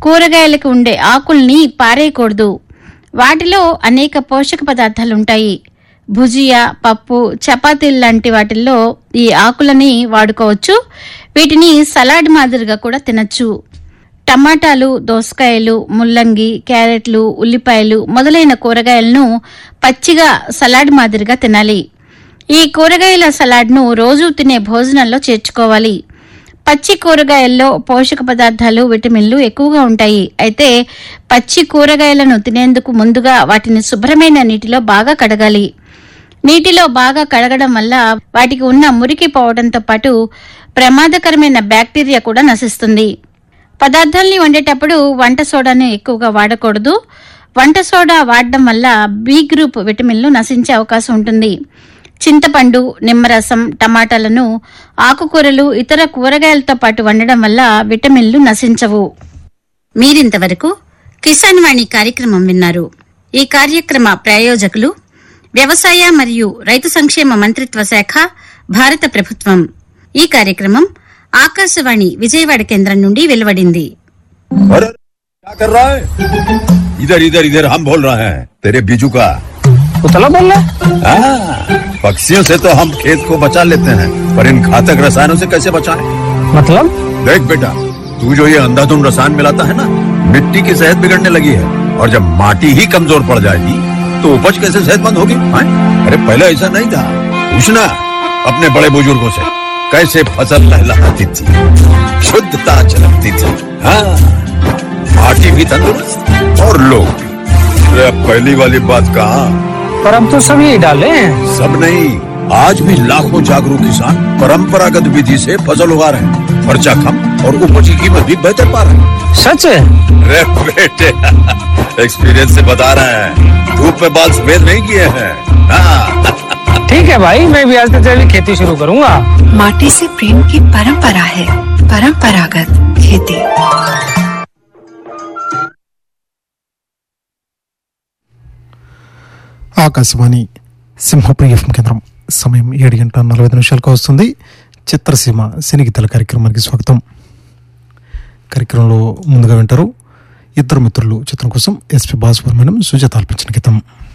కూరగాయలకు ఉండే ఆకుల్ని పారేయకూడదు. వాటిలో అనేక పోషక పదార్థాలుంటాయి. భుజియా, పప్పు, చపాతీలు లాంటి వాటిల్లో ఈ ఆకులని వాడుకోవచ్చు. వీటిని సలాడ్ మాదిరిగా కూడా తినచ్చు. టమాటాలు, దోసకాయలు, ముల్లంగి, క్యారెట్లు, ఉల్లిపాయలు మొదలైన కూరగాయలను పచ్చిగా సలాడ్ మాదిరిగా తినాలి. ఈ కూరగాయల సలాడ్ను రోజూ తినే భోజనంలో చేర్చుకోవాలి. పచ్చి కూరగాయల్లో పోషక పదార్థాలు, విటమిన్లు ఎక్కువగా ఉంటాయి. అయితే పచ్చి కూరగాయలను తినేందుకు ముందుగా వాటిని శుభ్రమైన నీటిలో బాగా కడగాలి. నీటిలో బాగా కడగడం వల్ల వాటికి ఉన్న మురికి పోవడంతో పాటు ప్రమాదకరమైన బ్యాక్టీరియా కూడా నశిస్తుంది. పదార్థాల్ని వండేటప్పుడు వంట సోడాను ఎక్కువగా వాడకూడదు. వంట సోడా వాడడం వల్ల బి గ్రూప్ విటమిన్లు నశించే అవకాశం ఉంటుంది. చింతపండు, నిమ్మరసం, టమాటాలను ఆకుకూరలు, ఇతర కూరగాయలతో పాటు వండడం వల్ల విటమిన్లు నశించవు. మీరింతవరకు కిసాన్ వాణి కార్యక్రమం విన్నారు. ఈ కార్యక్రమ ప్రాయోజకులు వ్యవసాయ మరియు రైతు సంక్షేమ మంత్రిత్వ శాఖ, భారత ప్రభుత్వం. ఈ కార్యక్రమం ఆకాశవాణి విజయవాడ కేంద్రం నుండి వెలువడింది. इधर इधर इधर हम बोल रहे हैं तेरे बीजू का उतला बोल रहा है? पक्षियों से तो हम खेत को बचा लेते हैं, पर इन घातक रसायनों से कैसे बचाएं? मतलब? देख बेटा, तू जो ये अंधाधुंध रसायन मिलाता है ना, मिट्टी की सेहत बिगड़ने लगी है। और जब माटी ही कमजोर पड़ जाएगी तो उपज कैसे सेहतमंद होगी? अरे पहले ऐसा नहीं था। पूछना अपने बड़े बुजुर्गों से, कैसे फसल लहलहाती थी, शुद्धता झलकती थी। हाँ, माटी भी तंदुरुस्त और लोग भी। पहली वाली बात कहाँ? पर अब तो सब यही डाले हैं। सब नहीं, आज भी लाखों जागरूक किसान परंपरागत विधि से फसल उगा रहे हैं। खर्चा कम और उपज की कीमत भी बेहतर पा रहे हैं। सच है? अरे बेटे, एक्सपीरियंस से बता रहे हैं, धूप में बाल सफेद नहीं किए हैं। ठीक है भाई, मैं भी आज से जैविक खेती शुरू करूंगा। माटी से प्रेम की परंपरा है, परंपरागत खेती। ఆకాశవాణి సింహప్రియ ఎఫ్ఎం కేంద్రం. సమయం 7:45 వస్తుంది. చిత్రసీమ సినిగీతల కార్యక్రమానికి స్వాగతం. కార్యక్రమంలో ముందుగా వింటారు ఇద్దరు మిత్రులు చిత్రం కోసం ఎస్పి బాలసుబ్రహ్మణ్యం, సుజాత ఆలపించిన గీతం.